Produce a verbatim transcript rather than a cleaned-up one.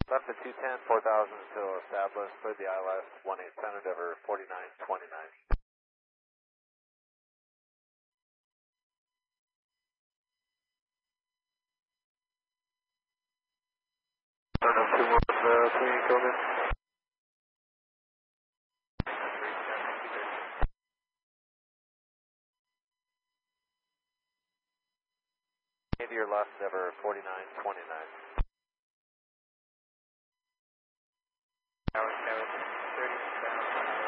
Left at two ten, four thousand still established. Clear the I L S, one eight center, Endeavor forty-nine twenty-nine. Turn up two one, uh, three, go in. Into your left, Endeavor forty-nine twenty-nine.